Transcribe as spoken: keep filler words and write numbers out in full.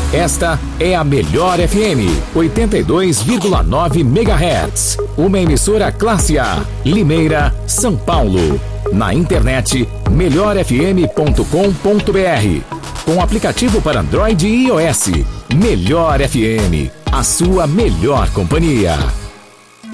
Esta é a Melhor F M, oitenta e dois vírgula nove megahertz. Uma emissora classe A, Limeira, São Paulo. Na internet, melhor f m ponto com ponto b r. Com aplicativo para Android e iOS. Melhor F M, a sua melhor companhia.